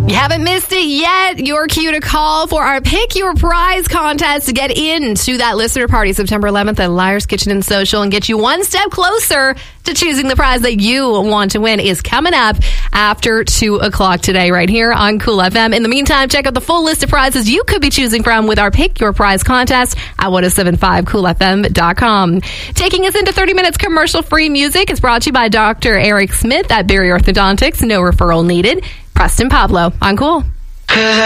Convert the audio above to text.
You haven't missed it yet. Your cue to call for our Pick Your Prize contest to get into that listener party September 11th at Liar's Kitchen and Social and get you one step closer to choosing the prize that you want to win is coming up after 2 o'clock today right here on Cool FM. In the meantime, check out the full list of prizes you could be choosing from with our Pick Your Prize contest at 1075coolfm.com. Taking us into 30 minutes commercial-free music is brought to you by Dr. Eric Smith at Barry Orthodontics. No referral needed. Preston Pablo on Cool.